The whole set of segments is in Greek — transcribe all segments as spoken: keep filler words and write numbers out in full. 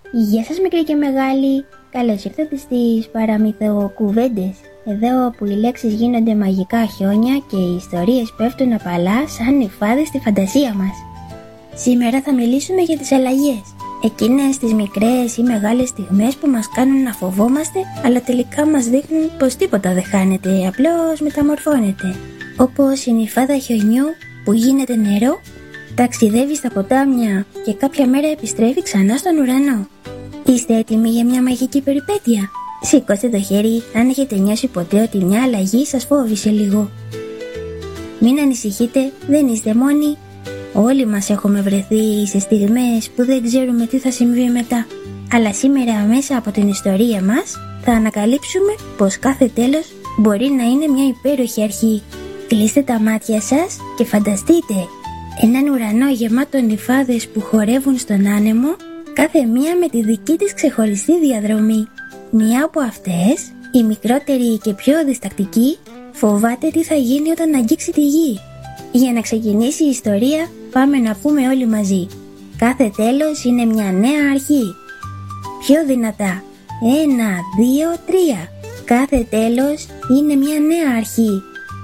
Γεια σας μικρή και μεγάλη, καλώς ήρθατε στις παραμυθοκουβέντες. Εδώ που οι λέξεις γίνονται μαγικά χιόνια και οι ιστορίες πέφτουν απαλά σαν νυφάδες στη φαντασία μας. Σήμερα θα μιλήσουμε για τις αλλαγές. Εκείνες τις μικρές ή μεγάλες στιγμές που μας κάνουν να φοβόμαστε, αλλά τελικά μας δείχνουν πως τίποτα δεν χάνεται, απλώς μεταμορφώνεται. Όπως η νυφάδα χιονιού που γίνεται νερό, ταξιδεύει στα ποτάμια και κάποια μέρα επιστρέφει ξανά στον ουρανό. Είστε έτοιμοι για μια μαγική περιπέτεια? Σηκώστε το χέρι αν έχετε νιώσει ποτέ ότι μια αλλαγή σας φόβησε λίγο. Μην ανησυχείτε, δεν είστε μόνοι. Όλοι μας έχουμε βρεθεί σε στιγμές που δεν ξέρουμε τι θα συμβεί μετά. Αλλά σήμερα μέσα από την ιστορία μας θα ανακαλύψουμε πως κάθε τέλος μπορεί να είναι μια υπέροχη αρχή. Κλείστε τα μάτια σας και φανταστείτε έναν ουρανό γεμάτο νυφάδες που χορεύουν στον άνεμο, κάθε μία με τη δική της ξεχωριστή διαδρομή. Μία από αυτές, η μικρότερη και πιο διστακτική, φοβάται τι θα γίνει όταν αγγίξει τη γη. Για να ξεκινήσει η ιστορία, πάμε να πούμε όλοι μαζί. Κάθε τέλος είναι μια νέα αρχή. Πιο δυνατά. Ένα, δύο, τρία. Κάθε τέλος είναι μια νέα αρχή.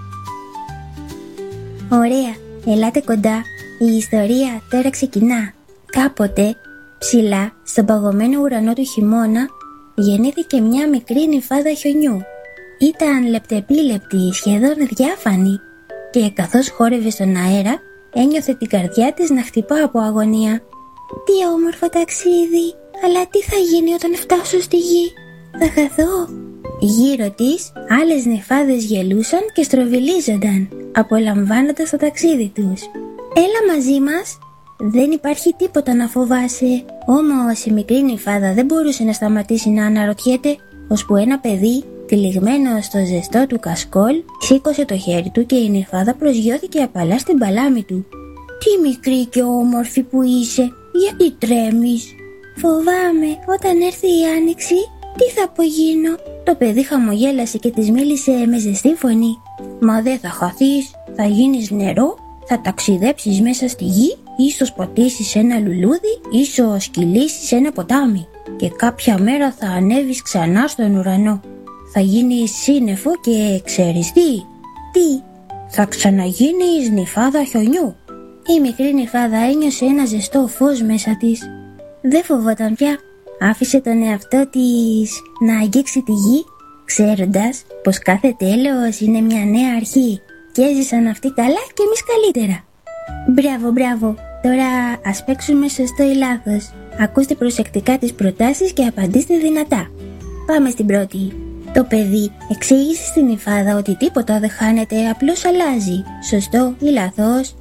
Ωραία, ελάτε κοντά. Η ιστορία τώρα ξεκινά. Κάποτε, ψηλά, στον παγωμένο ουρανό του χειμώνα, γεννήθηκε μια μικρή νυφάδα χιονιού. Ήταν λεπτεπίλεπτη, σχεδόν διάφανη, και καθώς χόρευε στον αέρα, ένιωθε την καρδιά της να χτυπά από αγωνία. Τι όμορφο ταξίδι, αλλά τι θα γίνει όταν φτάσω στη γη? Θα χαθώ. Γύρω της, άλλες νυφάδες γελούσαν και στροβιλίζονταν, απολαμβάνοντας το ταξίδι τους. Έλα μαζί μας, δεν υπάρχει τίποτα να φοβάσαι. Όμως η μικρή νυφάδα δεν μπορούσε να σταματήσει να αναρωτιέται, ώσπου ένα παιδί, τυλιγμένο στο ζεστό του κασκόλ, σήκωσε το χέρι του και η νυφάδα προσγειώθηκε απαλά στην παλάμη του. Τι μικρή και όμορφη που είσαι, γιατί τρέμεις? Φοβάμαι όταν έρθει η άνοιξη, τι θα απογίνω? Το παιδί χαμογέλασε και της μίλησε με ζεστή φωνή. Μα δεν θα χαθείς, θα γίνεις νερό, θα ταξιδέψεις μέσα στη γη, ίσως ποτίσεις ένα λουλούδι, ίσως κυλήσεις ένα ποτάμι, και κάποια μέρα θα ανέβεις ξανά στον ουρανό. Θα γίνεις σύννεφο και ξέρεις τι? Τι? Θα ξαναγίνεις νυφάδα χιονιού. Η μικρή νυφάδα ένιωσε ένα ζεστό φως μέσα της. Δεν φοβόταν πια. Άφησε τον εαυτό της να αγγίξει τη γη, ξέροντας πως κάθε τέλος είναι μια νέα αρχή, και έζησαν αυτοί καλά και εμείς καλύτερα. Μπράβο, μπράβο. Τώρα ας παίξουμε σωστό ή λάθος. Ακούστε προσεκτικά τις προτάσεις και απαντήστε δυνατά. Πάμε στην πρώτη. Το παιδί εξήγησε στην νυφάδα ότι τίποτα δεν χάνεται, απλώς αλλάζει. Σωστό ή λάθος?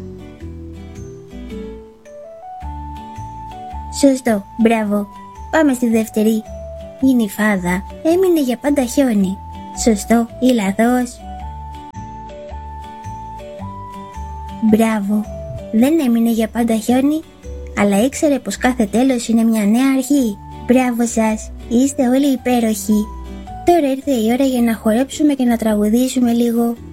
Σωστό, μπράβο. Πάμε στη δεύτερη. Η νυφάδα έμεινε για πάντα χιόνι. Σωστό ή λάθος? Μπράβο. Δεν έμεινε για πάντα χιόνι, αλλά ήξερε πως κάθε τέλος είναι μια νέα αρχή. Μπράβο σας, είστε όλοι υπέροχοι. Τώρα ήρθε η ώρα για να χορέψουμε και να τραγουδήσουμε λίγο.